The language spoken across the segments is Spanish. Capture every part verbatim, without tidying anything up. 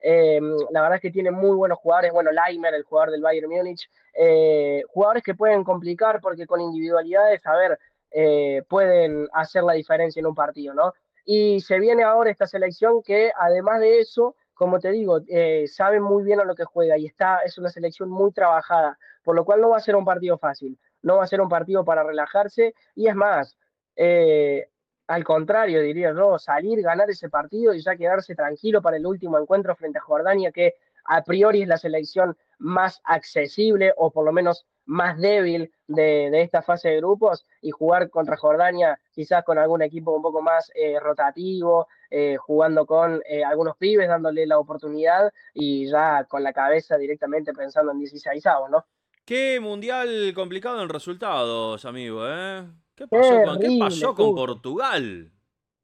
Eh, la verdad es que tiene muy buenos jugadores, bueno, Laimer, el jugador del Bayern Múnich, eh, jugadores que pueden complicar porque con individualidades, a ver, eh, pueden hacer la diferencia en un partido, ¿no? Y se viene ahora esta selección que además de eso, como te digo, eh, sabe muy bien a lo que juega y está, es una selección muy trabajada, por lo cual no va a ser un partido fácil, no va a ser un partido para relajarse y es más, eh, al contrario, diría yo, salir, ganar ese partido y ya quedarse tranquilo para el último encuentro frente a Jordania, que a priori es la selección más accesible o por lo menos más débil de, de esta fase de grupos, y jugar contra Jordania quizás con algún equipo un poco más eh, rotativo, eh, jugando con eh, algunos pibes, dándole la oportunidad y ya con la cabeza directamente pensando en dieciséis, ¿no? Qué mundial complicado en resultados, amigo, ¿eh? ¿Qué pasó con, qué Terrible, pasó con Cucho. Portugal?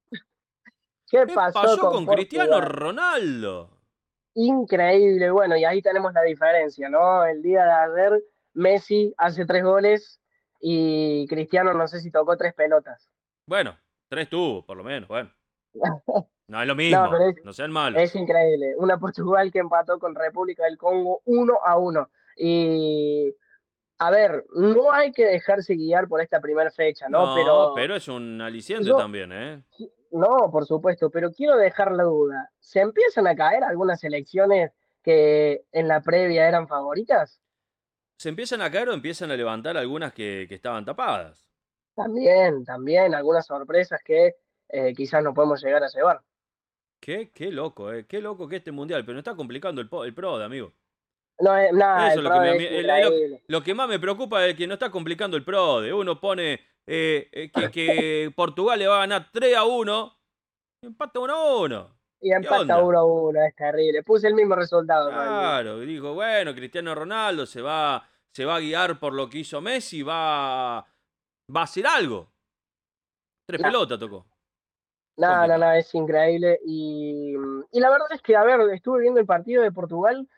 ¿Qué ¿Qué pasó pasó con con Cristiano Portugal? Ronaldo? Increíble, bueno, y ahí tenemos la diferencia, ¿no? El día de ayer, Messi hace tres goles y Cristiano no sé si tocó tres pelotas. Bueno, tres tuvo, por lo menos, bueno. No es lo No, pero mismo, es, no sean malos. es increíble. Una Portugal que empató con República del Congo uno a uno. Y, a ver, no hay que dejarse guiar por esta primera fecha, ¿no? No, Pero pero es un aliciente yo, también, ¿eh? no, por supuesto, pero quiero dejar la duda. ¿Se empiezan a caer algunas selecciones que en la previa eran favoritas? Se empiezan a caer o empiezan a levantar algunas que, que estaban tapadas. También, también, algunas sorpresas que eh, quizás no podemos llegar a llevar. Qué, qué loco, ¿eh? Qué loco que este mundial, pero no está complicando el, po- el P R O D, amigo. No, es, nada, Eso el es lo que, Prado me, es el- el- lo, increíble. lo que más me preocupa es que no está complicando el P R O D. Uno pone eh, eh, que, que Portugal le va a ganar tres a uno y empata uno a uno. Y ¿Qué empata onda? uno a uno, es terrible. Puse el mismo resultado realmente. Claro, y dijo, bueno, Cristiano Ronaldo se va, se va a guiar por lo que hizo Messi, va, va a hacer algo. Tres No, pelotas tocó. no, no, no, Complicado. es increíble. Y, y la verdad es que, a ver, estuve viendo el partido de Portugal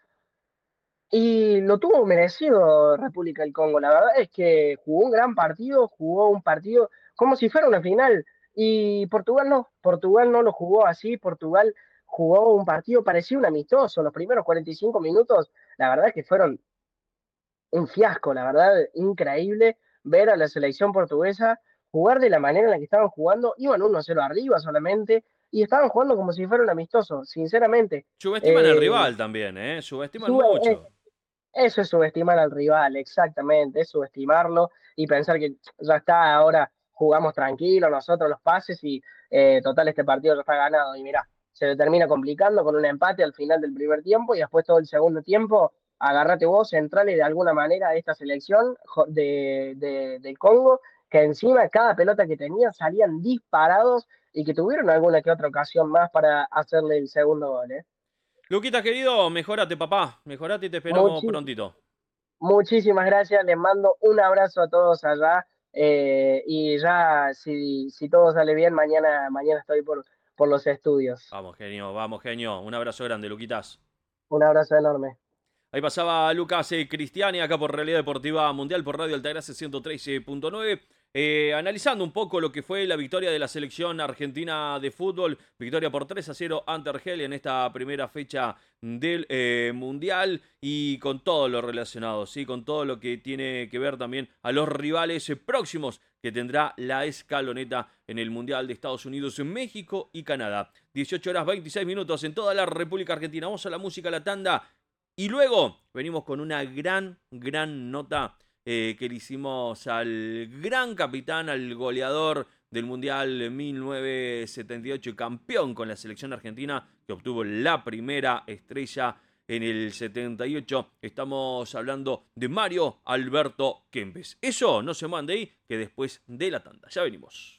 y lo tuvo merecido República del Congo. La verdad es que jugó un gran partido, jugó un partido como si fuera una final. Y Portugal no, Portugal no lo jugó así. Portugal jugó un partido parecido a un amistoso. Los primeros cuarenta y cinco minutos, la verdad es que fueron un fiasco, la verdad, increíble ver a la selección portuguesa jugar de la manera en la que estaban jugando. Iban uno cero arriba solamente y estaban jugando como si fuera un amistoso, sinceramente. Subestiman al Eh, rival también, ¿eh? Subestiman sube, eh, mucho. eso es subestimar al rival, exactamente, es subestimarlo y pensar que ya está, ahora jugamos tranquilo nosotros los pases y eh, total este partido ya está ganado. Y mirá, se termina complicando con un empate al final del primer tiempo y después todo el segundo tiempo, agárrate vos, centrales de alguna manera de esta selección de, de, del Congo, que encima cada pelota que tenían salían disparados y que tuvieron alguna que otra ocasión más para hacerle el segundo gol. ¿eh? Luquita, querido, mejorate, papá. Mejorate y te esperamos Muchi- prontito. Muchísimas gracias, les mando un abrazo a todos allá eh, y ya si, si todo sale bien, mañana, mañana estoy por, por los estudios. Vamos, genio, vamos, genio. Un abrazo grande, Luquitas. Un abrazo enorme. Ahí pasaba Lucas eh, Cristiani acá por Realidad Deportiva Mundial por Radio Altagracia ciento trece punto nueve. Eh, analizando un poco lo que fue la victoria de la selección argentina de fútbol, victoria por tres a cero ante Argelia en esta primera fecha del eh, Mundial y con todo lo relacionado, ¿sí? Con todo lo que tiene que ver también a los rivales eh, próximos que tendrá la escaloneta en el Mundial de Estados Unidos, México y Canadá. dieciocho horas veintiséis minutos en toda la República Argentina. Vamos a la música, a la tanda. Y luego venimos con una gran, gran nota eh, que le hicimos al gran capitán, al goleador del Mundial mil novecientos setenta y ocho y campeón con la selección argentina, que obtuvo la primera estrella en el setenta y ocho. Estamos hablando de Mario Alberto Kempes. Eso no se mande ahí, que después de la tanda. Ya venimos.